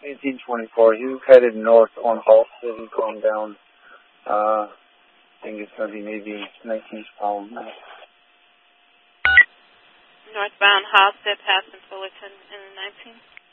1824. He was headed north on Halstead. He's going down. I think it's going to be maybe 19 miles. Northbound Halstead, passing Fullerton in 19.